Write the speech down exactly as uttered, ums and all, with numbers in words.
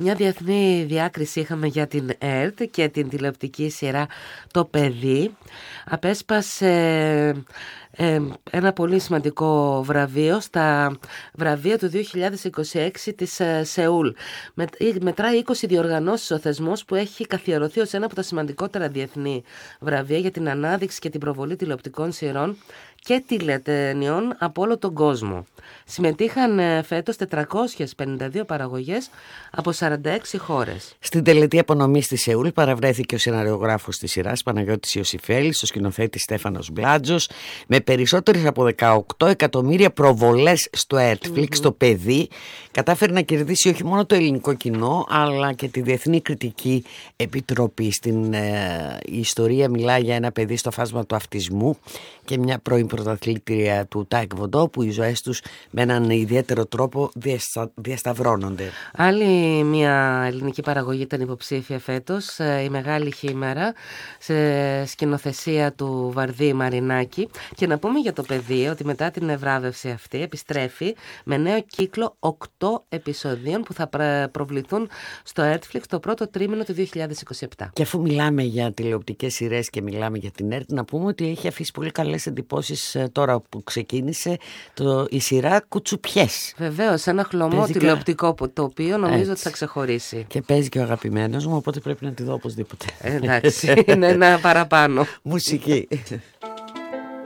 Μια διεθνή διάκριση είχαμε για την ΕΡΤ και την τηλεοπτική σειρά «Το παιδί». Απέσπασε ε, ένα πολύ σημαντικό βραβείο στα βραβεία του δύο χιλιάδες είκοσι έξι της ε, Σεούλ. Με, μετράει είκοσι διοργανώσεις ο θεσμός που έχει καθιερωθεί ως ένα από τα σημαντικότερα διεθνή βραβεία για την ανάδειξη και την προβολή τηλεοπτικών σειρών και τηλετενιών από όλο τον κόσμο. Συμμετείχαν ε, φέτος τετρακόσιες πενήντα δύο παραγωγές από σαράντα έξι χώρες. Στην τελετή απονομής στη Σεούλ παραβρέθηκε ο σεναριογράφος της σειράς Παναγιώτης Ιωσιφέλης, ο σκηνοθέτης Στέφανος Μπλάτζος, με περισσότερες από δεκαοκτώ εκατομμύρια προβολές στο Netflix. Mm-hmm. Το παιδί κατάφερε να κερδίσει όχι μόνο το ελληνικό κοινό, αλλά και τη Διεθνή Κριτική Επιτροπή. Στην ε, η ιστορία μιλάει για ένα παιδί στο φάσμα του αυτισμού και μια πρώην πρωταθλήτρια του Τάεκβοντό, που οι ζωές τους με έναν ιδιαίτερο τρόπο διαστα... διασταυρώνονται. Άλλη μια ελληνική παραγωγή ήταν υποψήφια φέτος, η Μεγάλη Χήμερα, σε σκηνοθεσία του Βαρδί Μαρινάκη. Και να πούμε για το παιδί ότι μετά την ευράβευση αυτή επιστρέφει με νέο κύκλο οκτώ επεισοδίων που θα προβληθούν στο Netflix το πρώτο τρίμηνο του δύο χιλιάδες είκοσι επτά. Και αφού μιλάμε για τηλεοπτικές σειρές και μιλάμε για την ΕΡΤ, να πούμε ότι έχει αφήσει πολύ καλές εντυπώσεις τώρα που ξεκίνησε το, η σειρά Κουτσουπιές. Βεβαίως, ένα χλωμό παίζει τηλεοπτικό και... το οποίο νομίζω έτσι ότι θα ξεχωρίσει. Και παίζει και ο αγαπημένος μου, οπότε πρέπει να τη δω οπωσδήποτε. Εντάξει, είναι ένα παραπάνω. Μουσική.